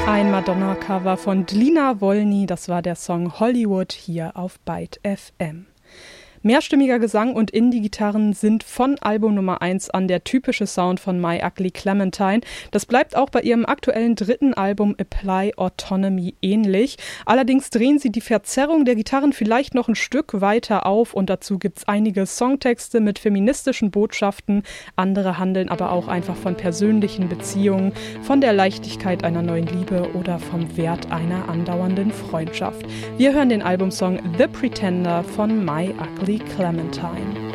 Ein Madonna-Cover von Dlina Wolny, das war der Song Hollywood hier auf Byte FM. Mehrstimmiger Gesang und Indie-Gitarren sind von Album Nummer 1 an der typische Sound von My Ugly Clementine. Das bleibt auch bei ihrem aktuellen 3. Album Apply Autonomy ähnlich. Allerdings drehen sie die Verzerrung der Gitarren vielleicht noch ein Stück weiter auf und dazu gibt es einige Songtexte mit feministischen Botschaften. Andere handeln aber auch einfach von persönlichen Beziehungen, von der Leichtigkeit einer neuen Liebe oder vom Wert einer andauernden Freundschaft. Wir hören den Albumsong The Pretender von My Ugly Clementine.